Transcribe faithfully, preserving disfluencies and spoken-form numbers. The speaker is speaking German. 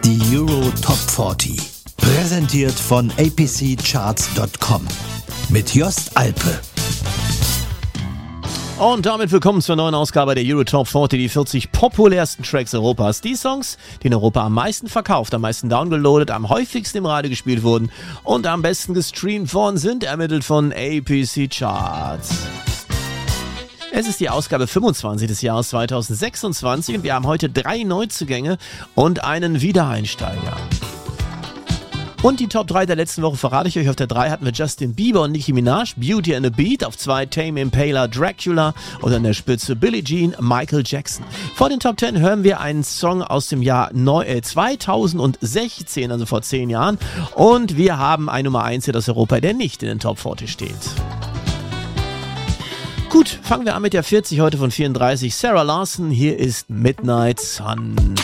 Die Euro Top vierzig. Präsentiert von a p c charts punkt com. Mit Jost Alpe. Und damit willkommen zur neuen Ausgabe der Euro Top vierzig, die vierzig populärsten Tracks Europas. Die Songs, die in Europa am meisten verkauft, am meisten downgeloadet, am häufigsten im Radio gespielt wurden und am besten gestreamt worden sind, ermittelt von A P C Charts. Es ist die Ausgabe fünfundzwanzig des Jahres zweitausendsechsundzwanzig und wir haben heute drei Neuzugänge und einen Wiedereinsteiger. Und die Top drei der letzten Woche verrate ich euch. Auf der drei hatten wir Justin Bieber und Nicki Minaj, Beauty and the Beat. Auf zwei Tame Impala, Dracula. Und an der Spitze Billie Jean, Michael Jackson. Vor den Top zehn hören wir einen Song aus dem Jahr zweitausendsechzehn, also vor zehn Jahren. Und wir haben ein Nummer eins Hit aus Europa, der nicht in den Top vierzig steht. Gut, fangen wir an mit der vierzig heute von vierunddreißig. Sarah Larson, hier ist Midnight Sun.